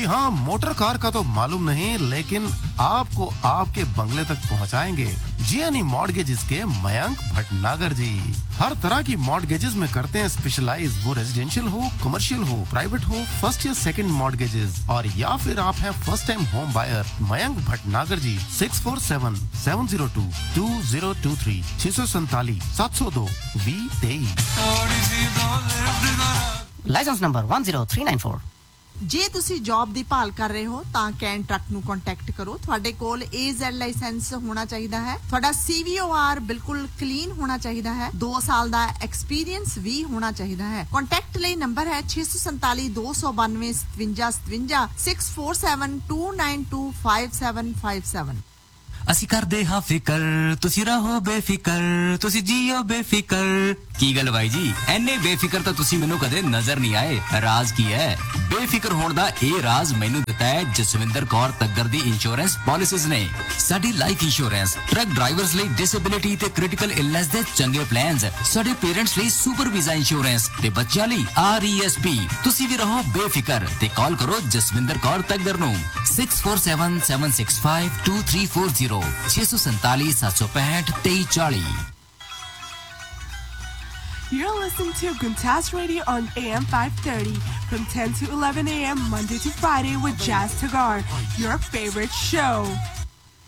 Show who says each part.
Speaker 1: हाँ, motor car का तो मालूम नहीं, लेकिन आपको आपके बंगले तक पहुंचाएंगे जीएनई मॉर्गेजेस के मयंक भटनागर जी। हर तरह की मॉर्गेजेस में करते हैं स्पेशलाइज, वो रेजिडेंशियल हो, कमर्शियल हो, प्राइवेट हो, फर्स्ट या सेकंड मॉर्गेजेस, और या फिर आप हैं first time home buyer, Mayank Bhatnagar जी 647-702-2023 647-702-2023।
Speaker 2: Licence number 10394।
Speaker 3: ਜੇ ਤੁਸੀਂ ਜੌਬ ਦੀ ਭਾਲ ਕਰ ਰਹੇ ਹੋ ਤਾਂ ਕੈਨ ਟਰੱਕ ਨੂੰ ਕੰਟੈਕਟ ਕਰੋ। ਤੁਹਾਡੇ ਕੋਲ AZ ਲਾਇਸੈਂਸ ਹੋਣਾ ਚਾਹੀਦਾ ਹੈ। ਤੁਹਾਡਾ CVOR ਬਿਲਕੁਲ ਕਲੀਨ ਹੋਣਾ ਚਾਹੀਦਾ ਹੈ। 2 ਸਾਲ ਦਾ ਐਕਸਪੀਰੀਅੰਸ ਵੀ ਹੋਣਾ ਚਾਹੀਦਾ ਹੈ। ਕੰਟੈਕਟ ਲਈ ਨੰਬਰ ਹੈ 647 292 5757 647 292 5757।
Speaker 4: ਅਸੀਂ ਕਰਦੇ ਹਾਂ ਫਿਕਰ, ਤੁਸੀਂ ਰਹੋ ਬੇਫਿਕਰ, ਤੁਸੀਂ ਜੀਓ ਬੇਫਿਕਰ। ਕੀ ਗੱਲ ਬਾਈ ਜੀ, ਐਨੇ ਬੇਫਿਕਰ ਤਾਂ ਤੁਸੀਂ ਮੈਨੂੰ ਕਦੇ ਨਜ਼ਰ ਨਹੀਂ ਆਏ। ਰਾਜ਼ ਕੀ ਹੈ? ਬੇਫਿਕਰ ਹੋਣ ਦਾ ਇਹ ਰਾਜ਼ ਮੈਨੂੰ ਦਿੱਤਾ ਹੈ ਜਸਵਿੰਦਰ ਕੌਰ ਤੱਗਰ ਦੀ ਇੰਸ਼ੋਰੈਂਸ ਪਾਲਿਸੀਜ਼ ਨੇ। ਸਾਡੀ ਲਾਈਫ ਇੰਸ਼ੋਰੈਂਸ, ਟਰੱਕ ਡਰਾਈਵਰਸ ਲਈ ਡਿਸੇਬਿਲਿਟੀ ਤੇ ਕ੍ਰਿਟੀਕਲ ਇਲਨੈਸ ਦੇ ਚੰਗੇ ਪਲਾਨਸ, ਸਾਡੇ ਪੇਰੈਂਟਸ ਲਈ ਸੁਪਰ ਵੀਜ਼ਾ ਇੰਸ਼ੋਰੈਂਸ ਤੇ ਬੱਚਿਆਂ ਲਈ RESP। ਤੁਸੀਂ ਵੀ ਰਹੋ ਬੇਫਿਕਰ ਤੇ ਕਾਲ ਕਰੋ ਜਸਵਿੰਦਰ ਕੌਰ ਤੱਗਰ ਨੂੰ 6477652340 647 765 2340।
Speaker 5: You're listening to Guntas Radio on AM 530 from 10 to 11 a.m. Monday to Friday with Jazz Tagar, your favorite show.